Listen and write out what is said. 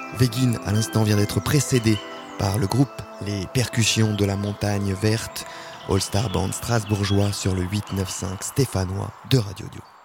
Végin, à l'instant, vient d'être précédé par le groupe Les Percussions de la Montagne Verte, All-Star Band strasbourgeois sur le 895 stéphanois de Radio Dio.